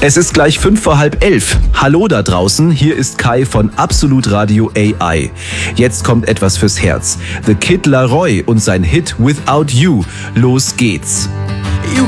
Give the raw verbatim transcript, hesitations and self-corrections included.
Es ist gleich fünf vor halb elf. Hallo da draußen, hier ist Kai von Absolut Radio A I. Jetzt kommt etwas fürs Herz. The Kid Laroi und sein Hit Without You. Los geht's.